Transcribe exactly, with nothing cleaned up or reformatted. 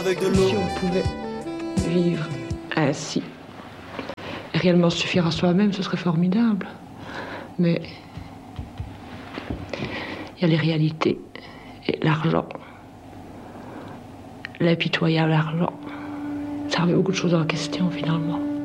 avec de l'eau. Si on pouvait vivre ainsi, et réellement se suffire à soi-même, ce serait formidable. Mais il y a les réalités et l'argent. L'impitoyable argent. Ça remet beaucoup de choses en question finalement.